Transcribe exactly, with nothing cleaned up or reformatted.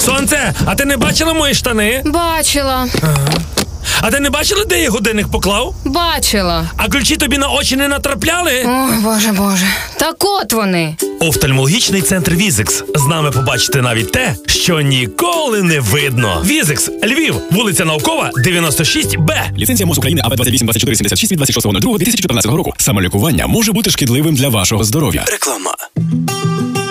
Сонце, а ти не бачила мої штани? Бачила. Ага. А ти не бачила, де я годинник поклав? Бачила. А ключі тобі на очі не натрапляли? О, боже, боже. Так от вони. Офтальмологічний центр Візикс. З нами побачите навіть те, що ніколи не видно. Візикс, Львів, вулиця Наукова, дев'яносто шість Б. Ліцензія МОЗ України А В двадцять вісім двадцять чотири сімдесят шість від двадцять шостого лютого дві тисячі чотирнадцятого року. Самолікування може бути шкідливим для вашого здоров'я. Реклама.